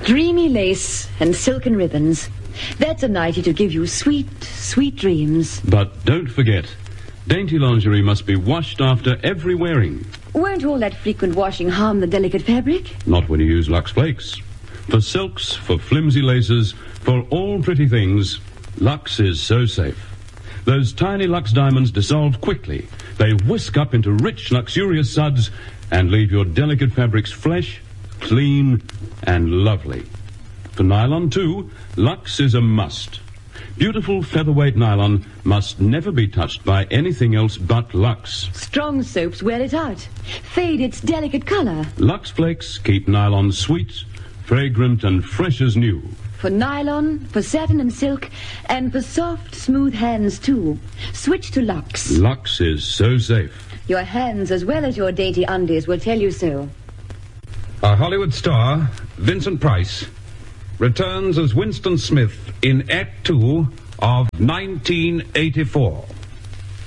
Dreamy lace and silken ribbons. That's a nightie to give you sweet, sweet dreams. But don't forget, dainty lingerie must be washed after every wearing. Won't all that frequent washing harm the delicate fabric? Not when you use Lux Flakes. For silks, for flimsy laces, for all pretty things, Lux is so safe. Those tiny Lux diamonds dissolve quickly. They whisk up into rich, luxurious suds and leave your delicate fabrics fresh, clean, and lovely. For nylon, too, Lux is a must. Beautiful featherweight nylon must never be touched by anything else but Lux. Strong soaps wear it out, fade its delicate color. Lux Flakes keep nylon sweet, fragrant, and fresh as new. For nylon, for satin and silk, and for soft, smooth hands, too. Switch to Lux. Lux is so safe. Your hands, as well as your dainty undies, will tell you so. A Hollywood star, Vincent Price, returns as Winston Smith in Act 2 of 1984.